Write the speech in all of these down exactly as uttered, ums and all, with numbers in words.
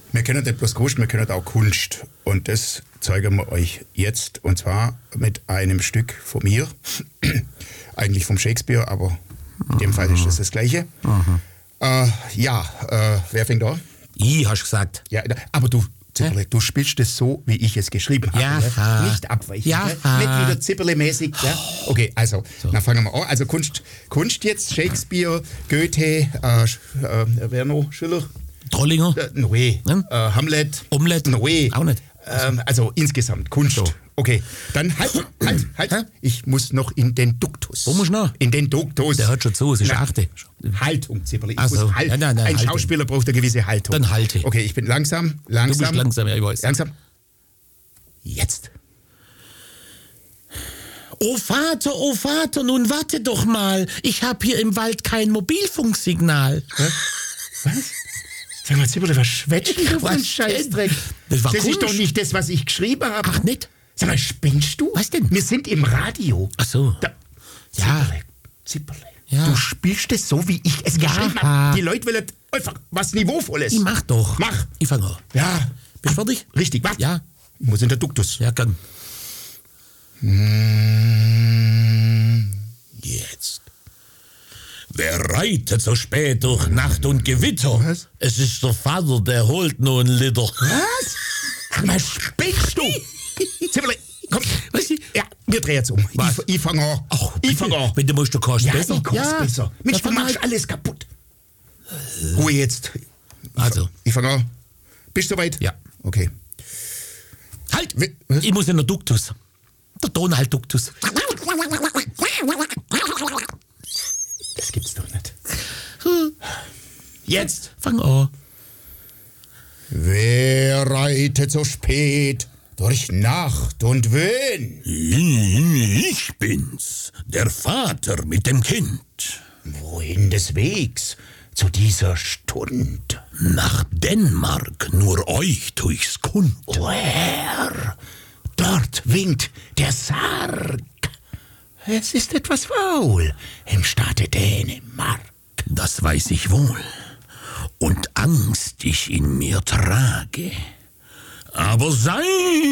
Wir können nicht bloß Kunst, wir können auch Kunst. Und das zeigen wir euch jetzt. Und zwar mit einem Stück von mir. Eigentlich vom Shakespeare, aber in dem Fall ist das das Gleiche. Mhm. Äh, ja, äh, wer fängt an? Ich, hast du gesagt. Ja, aber du, Zipperle, du spielst das so, wie ich es geschrieben habe. Ja. Ne? Nicht abweichen. Ja. Ne? Nicht wieder Zipperle-mäßig. Ja? Okay, also, so. Dann fangen wir an. Also Kunst, Kunst jetzt, Shakespeare, Goethe, äh, äh, wer noch? Schiller? Trollinger? Äh, Noé. Hm? Äh, Hamlet? Omelett? Noé. Auch nicht. Ähm, also insgesamt Kunst. So. Okay, dann halt, halt, halt. Hä? Ich muss noch in den Duktus. Wo musst du noch? In den Duktus. Der hört schon zu, es ist Na, achte. Haltung, Zipperle. Ich Ach so. muss halt, Ja, nein, nein, ein Haltung. Schauspieler braucht eine gewisse Haltung. Dann halte. Okay, ich bin langsam, langsam. Du bist langsam, ja, ich weiß. Langsam. Jetzt. Oh Vater, oh Vater, nun warte doch mal. Ich habe hier im Wald kein Mobilfunksignal. Was? Was? Sag mal, Zipperle, was schwätzt du für ein Scheißdreck? Das, war das ist doch nicht das, was ich geschrieben habe. Ach, nicht? Sag mal, spinnst du? Was denn? Wir sind im Radio. Ach so. Da, Ja. Zipperle, Zipperle. Ja. Du spielst es so, wie ich es Ja. geschrieben habe. Die Leute wollen einfach was Niveauvolles. Ich mach doch. Mach. Ich fange an. Ja. Bist du fertig? Richtig, warte. Ja. Ich muss in der Duktus. Ja, gern. Jetzt. Wer reitet so spät durch Nacht und Gewitter? Was? Es ist der Vater, der holt nur ein Liter. Was? Sag mal, spinnst du? Zipperle, komm. Was? Ja, wir drehen jetzt um. Was? Ich, ich fange an. Ach, ich fange an. Wenn du musst, du kannst Ja, besser. ich kann's besser. Mensch, Ja, du fang machst halt. alles kaputt. Ruhe jetzt. Ich Also. fang- Ich fange an. Bist du soweit? Ja. Okay. Halt! Wie- was? Ich muss in den Duktus. Der Donald-Duktus. Das gibt's doch nicht. Jetzt. Fang an. Wer reitet so spät durch Nacht und Wind? Ich bin's, der Vater mit dem Kind. Wohin des Wegs zu dieser Stund? Nach Dänemark, nur euch tu ich's kund. O Herr, dort winkt der Sarg. Es ist etwas faul im Staate Dänemark. Das weiß ich wohl. Und Angst ich in mir trage. Aber sein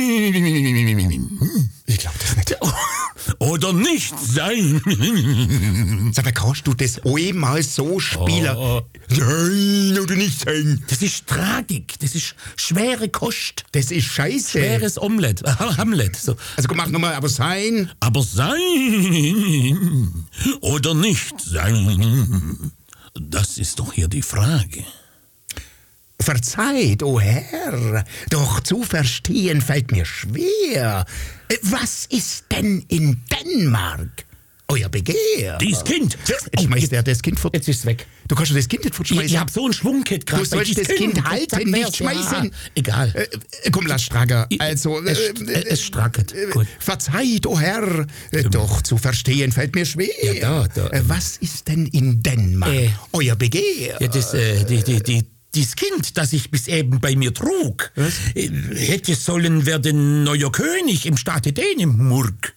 Ich glaub das nicht. oder nicht sein. Sag mal, kannst du das einmal so spielen? Oh. Nein, oder nicht sein. Das ist Tragik, das ist schwere Kost. Das ist scheiße. Schweres Omelett, äh, Hamlet. So. Also komm, mach nochmal, aber sein. Aber sein oder nicht sein, das ist doch hier die Frage. Verzeiht, o Herr, doch zu verstehen fällt mir schwer. Was ist denn in Dänemark euer Begehr? Dies Kind. Schmeißt er das Kind fort? Jetzt ist es weg. Du kannst doch das Kind nicht Ich, fortschmeißen. ich hab so einen Schwungkit gerade. Du sollst das Kind halten, nicht schmeißen. Ja, egal. Äh, komm, lass Strager. Also, es, äh, es strackert. Gut. Verzeiht, o Herr, äh, doch zu verstehen fällt mir schwer. Ja, da, da. Äh, Was ist denn in Dänemark Äh. euer Begehr? Ja, das, äh, die, die, die, dieses Kind, das ich bis eben bei mir trug, Was? äh, hätte sollen werden neuer König im Staate Dänemark.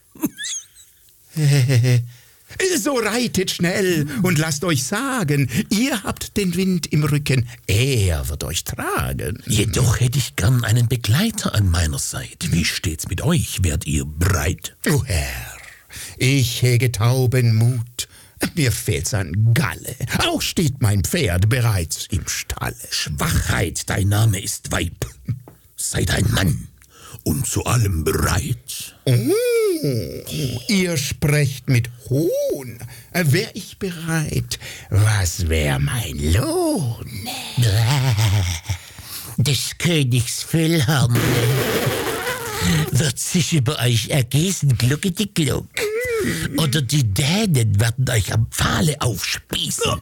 So reitet schnell und lasst euch sagen, ihr habt den Wind im Rücken, er wird euch tragen. Jedoch hätte ich gern einen Begleiter an meiner Seite. Wie steht's mit euch? Werdet ihr bereit? O Herr, ich hege tauben Mut, mir fehlt's an Galle, auch steht mein Pferd bereits im Stalle. Schwachheit, dein Name ist Weib. Seid ein Mann und zu allem bereit. Oh, ihr sprecht mit Hohn, wär ich bereit, was wär mein Lohn? Des Königs Füllhorn wird sich über euch ergießen, glucke die Gluck. Oder die Dänen werden euch am Pfahle aufspießen.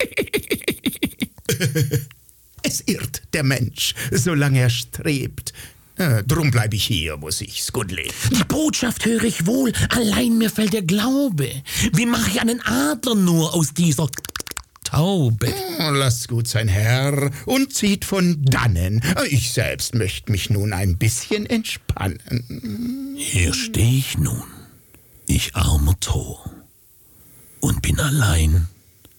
Es irrt der Mensch, solange er strebt. Äh, drum bleib ich hier, wo sich's gut lebt. Die Botschaft höre ich wohl, allein mir fällt der Glaube. Wie mache ich einen Adler nur aus dieser Taube? Oh, lasst gut sein, Herr, und zieht von dannen. Ich selbst möchte mich nun ein bisschen entspannen. Hier stehe ich nun, ich armer Tor, und bin allein